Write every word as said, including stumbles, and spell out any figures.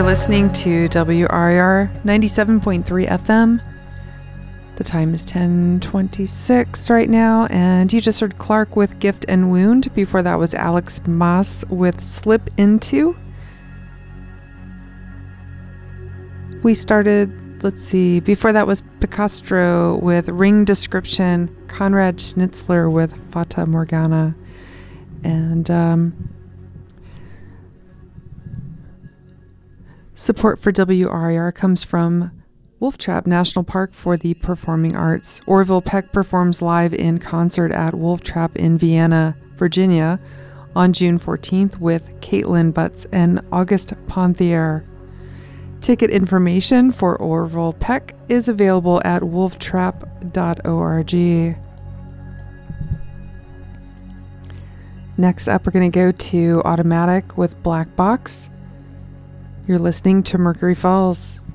listening to W R I R ninety-seven point three F M. The time is ten twenty-six right now, and you just heard Clark with Gift and Wound. Before that was Alex Maas with Slip Into. We started, let's see, before that was Picastro with Ring Description, Conrad Schnitzler with Fata Morgana, and um, support for W R I R comes from Wolf Trap National Park for the Performing Arts. Orville Peck performs live in concert at Wolf Trap in Vienna, Virginia on June fourteenth with Caitlin Butts and August Ponthier. Ticket information for Orville Peck is available at wolf trap dot org. Next up, we're going to go to Automatic with Black Box. You're listening to Mercury Falls.